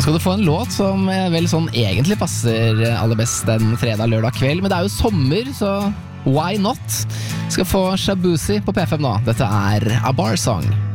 Nå skal du få en låt som vel sånn egentlig passer aller best den fredag-lørdag kveld, men det jo sommer, så why not? Skal få Shabuzi på P5 nå. Dette A Bar Song.